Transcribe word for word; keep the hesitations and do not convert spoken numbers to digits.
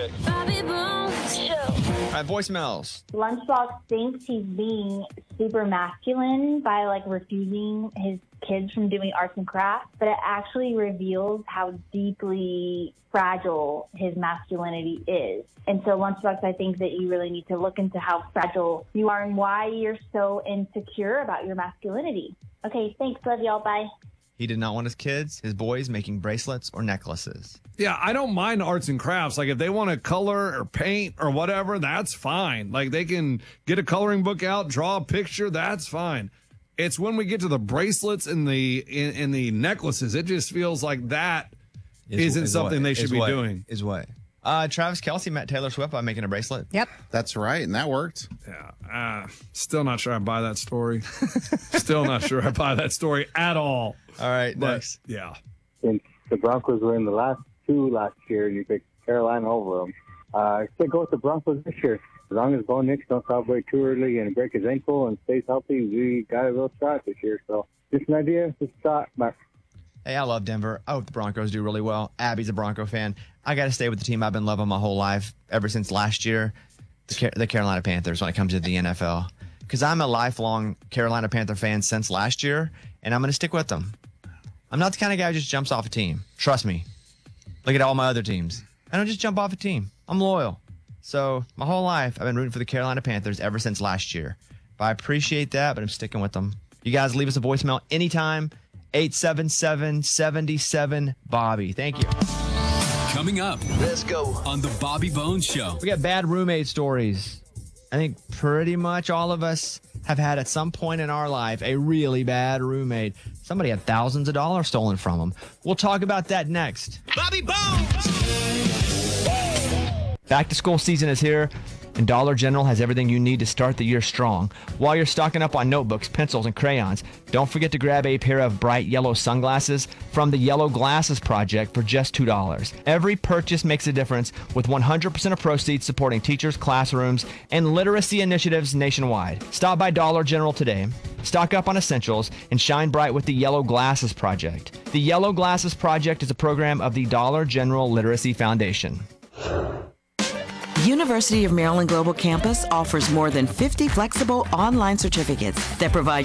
it. Bobby Bones Show. All right, voicemails. Lunchbox thinks he's being super masculine by like refusing his kids from doing arts and crafts, but it actually reveals how deeply fragile his masculinity is. And so Lunchbox, I think that you really need to look into how fragile you are and why you're so insecure about your masculinity. Okay, thanks. Love y'all. Bye. He did not want his kids, his boys, making bracelets or necklaces. Yeah, I don't mind arts and crafts. Like if they want to color or paint or whatever, that's fine. Like they can get a coloring book out, draw a picture, that's fine. It's when we get to the bracelets and the in, and the necklaces, it just feels like that Is, isn't is something what, they should be what, doing. Is what? Uh, Travis Kelce met Taylor Swift by making a bracelet. Yep. That's right, and that worked. Yeah, uh, still not sure I buy that story. Still not sure I buy that story at all. All right, But, next. yeah. Since the Broncos were in the last two last year, and you picked Carolina over them, uh, I still go with the Broncos this year. As long as Bo Nix don't celebrate too early and break his ankle and stays healthy, we got a real shot this year. So just an idea, just a thought. Bye. Hey, I love Denver. I hope the Broncos do really well. Abby's a Bronco fan. I got to stay with the team I've been loving my whole life, ever since last year, the, Car- the Carolina Panthers, when it comes to the N F L. Because I'm a lifelong Carolina Panther fan since last year, and I'm going to stick with them. I'm not the kind of guy who just jumps off a team. Trust me. Look at all my other teams. I don't just jump off a team. I'm loyal. So my whole life, I've been rooting for the Carolina Panthers ever since last year. But I appreciate that, but I'm sticking with them. You guys leave us a voicemail anytime. eight seven seven, seven seven, Bobby. Thank you. Coming up. Let's go. On the Bobby Bones Show. We got bad roommate stories. I think pretty much all of us have had at some point in our life a really bad roommate. Somebody had thousands of dollars stolen from them. We'll talk about that next. Bobby Bones! Back to school season is here, and Dollar General has everything you need to start the year strong. While you're stocking up on notebooks, pencils, and crayons, don't forget to grab a pair of bright yellow sunglasses from the Yellow Glasses Project for just two dollars. Every purchase makes a difference, with one hundred percent of proceeds supporting teachers, classrooms, and literacy initiatives nationwide. Stop by Dollar General today, stock up on essentials, and shine bright with the Yellow Glasses Project. The Yellow Glasses Project is a program of the Dollar General Literacy Foundation. University of Maryland Global Campus offers more than fifty flexible online certificates that provide